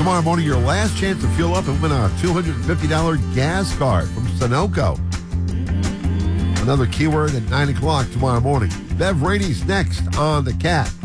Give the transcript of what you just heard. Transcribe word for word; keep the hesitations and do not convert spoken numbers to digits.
Tomorrow morning, your last chance to fuel up and win a two hundred fifty dollars gas card from Sunoco. Another keyword at nine o'clock tomorrow morning. Bev Rainey's next on The Cat.